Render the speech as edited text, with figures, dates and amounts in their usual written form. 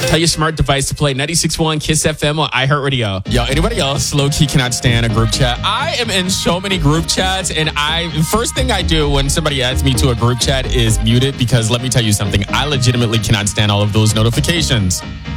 Tell your smart device to play 96.1 Kiss FM or iHeartRadio. Yo, anybody else low-key cannot stand a group chat? I am in so many group chats, and first thing I do when somebody adds me to a group chat is mute it, because let me tell you something. I legitimately cannot stand all of those notifications.